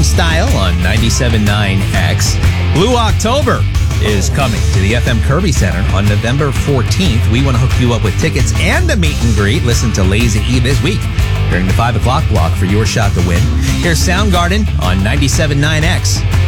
Style on 97.9X. Blue October is coming to the FM Kirby Center on November 14th. We want to hook you up with tickets and a meet and greet. Listen to Lazy E this week during the 5 o'clock block for your shot to win. Here's Soundgarden on 97.9X.